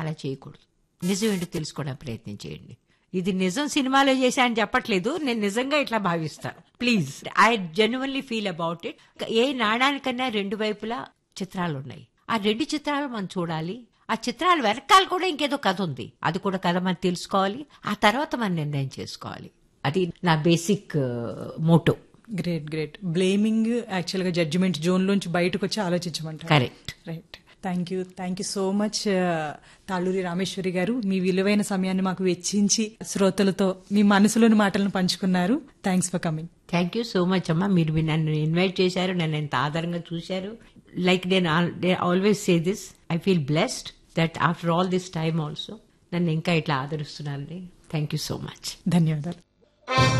అలా చేయకూడదు. నిజం ఏంటో తెలుసుకోవడానికి ప్రయత్నం చేయండి. ఇది నిజం సినిమాలో చేశా అని చెప్పట్లేదు, నేను నిజంగా ఇట్లా భావిస్తాను. Please, I genuinely feel about it. ఏ నాణానికన్నా రెండు వైపులా చిత్రాలు ఉన్నాయి. ఆ రెండు చిత్రాలు మనం చూడాలి. ఆ చిత్రాల వెనకాల కూడా ఇంకేదో కథ ఉంది, అది కూడా కథ మనం తెలుసుకోవాలి. ఆ తర్వాత మనం నిర్ణయం చేసుకోవాలి. అది నా basic Moto. Great great. Blaming actual గా జడ్జిమెంట్ జోన్ లోంచి బయటకు వచ్చి ఆలోచించమంటారు. Correct. Right. Thank you so much Talluri Rameshwari గారు. మీ విలువైన సమయాన్ని మాకు వెచ్చించి శ్రోతలతో మీ మనసులోని మాటలను పంచుకున్నారు. Thanks for coming. Thank you so much అమ్మా. మీరు నన్ను ఇన్వైట్ చేశారు, నన్ను ఎంత ఆధారంగా చూశారు. లైక్ నేను always say this, I feel blessed that after all this time also నన్ను ఇంకా ఇట్లా ఆదరిస్తున్నారని. Thank you so much. ధన్యవాదాలు.